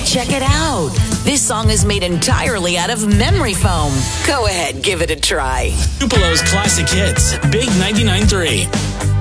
check it out. This song is made entirely out of memory foam. Go ahead, give it a try. Tupelo's classic hits, Big 99.3.